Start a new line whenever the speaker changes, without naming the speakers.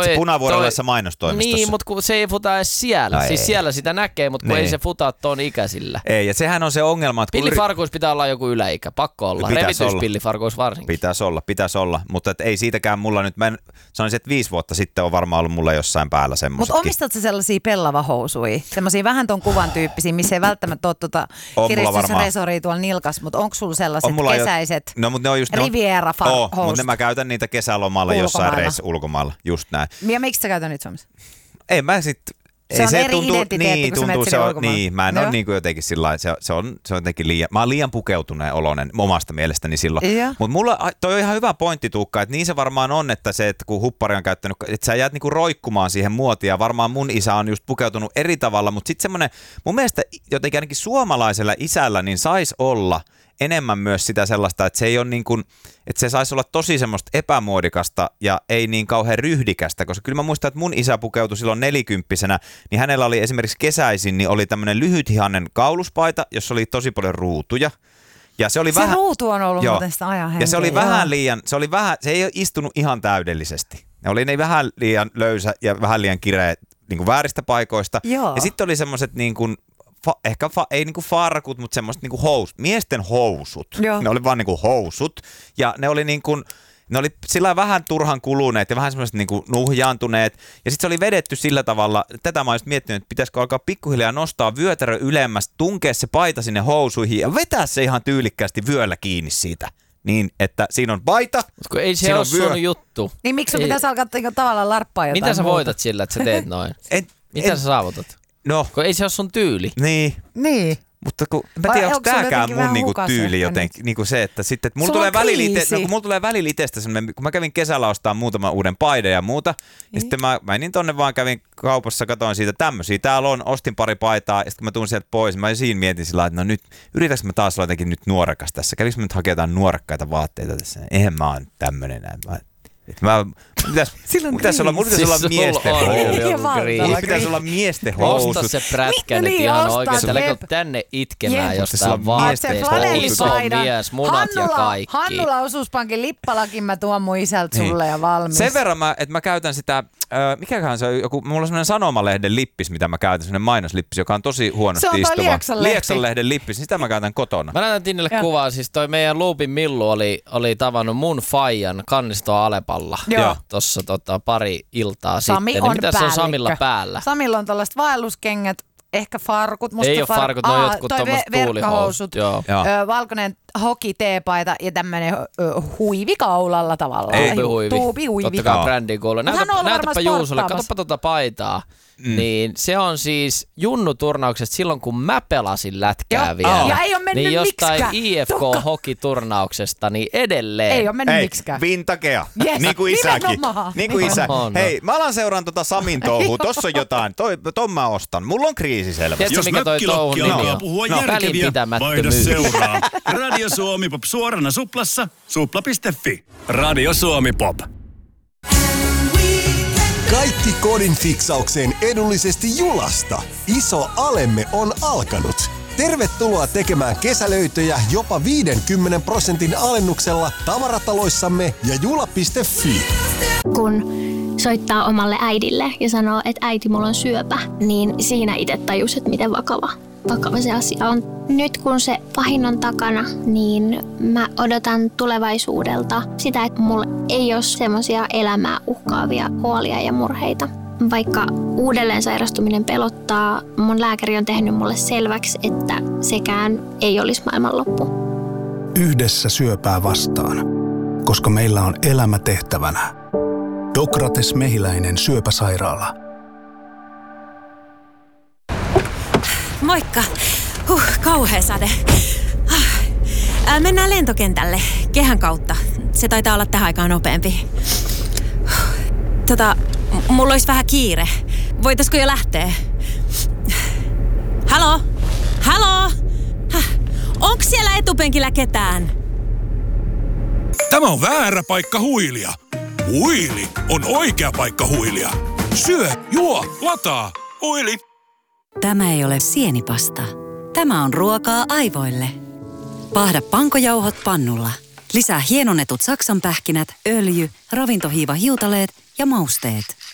se punavuorelaisessa mainostoimistossa?
Niin, mutta kun se ei futa edes siellä. No siis ei. Siellä sitä näkee, mutta kun ei se futa ton ikäisillä.
Ei, ja sehän on se ongelma. Että
pillifarkuissa pitää olla joku yläikä, pakko olla. Revityspillifarkuissa varsinkin.
Pitäisi olla, mutta ei siitäkään mulla nyt, mä sanoisin, että 5 vuotta sitten on varmaan ollut mulla jossain päällä semmoisetkin.
Mutta omistatko sellaisia pellavahousui? Semmoisia vähän ton kuvan tyyppisiä, missä ei välttämättä ole kiristysresoria tuolla nilkas, mutta onko sulla sellaiset kesäiset Riviera-housut?
Mutta mä käytän niitä kesälomalla jossain reissu ulkomailla, just näin.
Ja miksi sä käytät niitä Suomessa?
Ei mä sitten.
Se on eri identiteetti, kun sä menet sinne ulkomaan.
Niin, mä en ole niin kuin jotenkin sillä se on jotenkin liian, mä oon liian pukeutuneen oloinen omasta mielestäni silloin. Mutta mulla toi on ihan hyvä pointti, Tuukka, että niin se varmaan on, että se, että kun huppari on käyttänyt, että sä jäät niinku roikkumaan siihen muotiin ja varmaan mun isä on just pukeutunut eri tavalla, mutta sitten semmoinen, mun mielestä jotenkin ainakin suomalaisella isällä niin saisi olla enemmän myös sitä sellaista, että se ei ole niin kuin, että se saisi olla tosi semmoista epämuodikasta ja ei niin kauhean ryhdikästä, koska kyllä mä muistan, että mun isä pukeutui silloin 40-vuotiaana, niin hänellä oli esimerkiksi kesäisin, niin oli tämmöinen lyhytihainen kauluspaita, jossa oli tosi paljon ruutuja. Ja se oli
se vähän, ruutu on ollut muuten sitä ajan henkeä.
Ja se oli vähän liian, se ei ole istunut ihan täydellisesti. Ne oli ne vähän liian löysä ja vähän liian kireä niin kuin vääristä paikoista. Joo. Ja sitten oli semmoiset niin kuin ei niinku farkut, mutta semmoiset niinku miesten housut. Joo. Ne oli vaan niinku housut ja ne oli niinku, ne oli sillä vähän turhan kuluneet ja vähän semmoiset niinku nuhjaantuneet. Ja sitten se oli vedetty sillä tavalla, tätä mä olisin miettinyt, että pitäisikö alkaa pikkuhiljaa nostaa vyötärö ylemmäs, tunkea se paita sinne housuihin ja vetää se ihan tyylikkäästi vyöllä kiinni siitä. Niin, että siinä on paita,
kun ei se ole sun juttu.
Niin miksi sun pitäisi alkaa tavallaan larppaa jotain
mitä sä
muuta?
Voitat sillä, että sä teet noin? Mitä sä saavutat? No. Kun ei se ole sun tyyli.
Niin. Mutta kun mä tiedän, onko tääkään mun niinku tyyli jotenkin, niinku se, että sitten, että mulla tulee välillä itsestä semmoinen, kun mä kävin kesällä ostaa muutaman uuden paidan ja muuta, ja sitten mä menin tonne vaan, kävin kaupassa, katoin siitä tämmöisiä, täällä on, ostin pari paitaa, ja sitten kun mä tuun sieltä pois, mä siinä mietin sillä että no nyt, yritäks mä taas olla jotenkin nyt nuorekas tässä, kävinkö mä nyt hakea jotain nuorekkaita vaatteita tässä, eihän mä oon tämmönen näin, pitäisi olla miesten housut. Pitäisi olla miesten housut.
Osta se prätkä nyt ihan oikeasti. Älä tänne itkemään jostain vaatteista. Iso mies, munat ja kaikki.
Hannula Osuuspankin lippalakin mä tuon mun isältä sulle ja valmis.
Sen verran että mä käytän sitä, mikäköhän se on joku, mulla on semmoinen Sanomalehden lippis, mitä mä käytän, semmoinen mainoslippis, joka on tosi huonosti istuva. Lieksanlehden lippis, sitä mä käytän kotona.
Mä näytän Tinnille kuvaa, siis toi meidän Loopin Millu oli tavannut mun faijan kannistoa Alepalla. Joo. Tossa pari iltaa
Sami
sitten.
On
mitä se on Samilla päällä?
Samilla on tällaiset vaelluskengät, ehkä farkut.
Ei ole farkut, ne on jotkut tommoset tuulihousut.
Valkoinen hoki-teepaita ja tämmönen huivi kaulalla tavallaan.
Tuubi-huivi. Totta kai brändiin kuuluu. Näytäpä Juusolle, katsoppa tuota paitaa. Niin se on siis Junnu-turnauksesta silloin, kun mä pelasin lätkää vielä.
Ja ei ole mennyt
niin jostain
miksikään.
IFK-hokiturnauksesta, niin edelleen.
Ei ole mennyt miksikään.
Vintagea.
Yes,
niin kuin isäkin.
Niin
kuin isä. Hei, mä alan seuraan Samin touhua. Tossa on jotain. Ton mä ostan. Mulla on kriisi selvästi.
Jos mökkilokki alkaa puhua järkeviä, vaihda seuraa. Radio Suomi Pop suorana Suplassa. Supla.fi. Radio Suomi Pop.
Kaikki kodin fiksaukseen edullisesti Julasta. Iso alemme on alkanut. Tervetuloa tekemään kesälöitöjä jopa 50% alennuksella tavarataloissamme ja jula.fi.
Kun soittaa omalle äidille ja sanoo, että äiti, mulla on syöpä, niin siinä itse tajus, että miten vakava se asia on. Nyt kun se pahin on takana, niin mä odotan tulevaisuudelta sitä, että mulla ei ole semmoisia elämää uhkaavia huolia ja murheita. Vaikka uudelleen sairastuminen pelottaa, mun lääkäri on tehnyt mulle selväksi, että sekään ei olisi maailmanloppu.
Yhdessä syöpää vastaan, koska meillä on elämä tehtävänä. Dokrates Mehiläinen syöpäsairaala.
Moikka! Kauhea sade. Mennään lentokentälle kehän kautta. Se taitaa olla tähän aikaan nopeampi. Mulla olisi vähän kiire. Voitaisko jo lähteä? Halo? Halo? Onks siellä etupenkillä ketään?
Tämä on väärä paikka huilia. Huili on oikea paikka huilia. Syö, juo, lataa. Huili.
Tämä ei ole sienipasta. Tämä on ruokaa aivoille. Paahda pankojauhot pannulla. Lisää hienonnetut saksanpähkinät, öljy, ravintohiivahiutaleet ja mausteet.